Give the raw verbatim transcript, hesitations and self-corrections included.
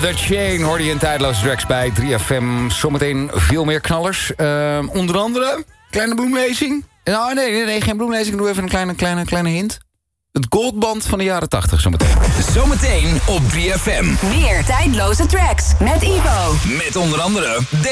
The Chain hoorde je in tijdloze tracks bij drie F M. Zometeen veel meer knallers. Uh, onder andere, kleine bloemlezing. Nou, nee, nee, nee, geen bloemlezing. Ik doe even een kleine, kleine, kleine hint. Het goldband van de jaren tachtig zometeen. Zometeen op drie F M. Meer tijdloze tracks met Ivo. Met onder andere...